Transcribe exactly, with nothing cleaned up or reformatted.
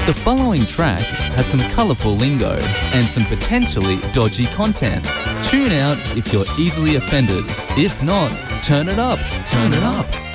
The following track has some colourful lingo and some potentially dodgy content. Tune out if you're easily offended. If not, turn it up. Turn it up.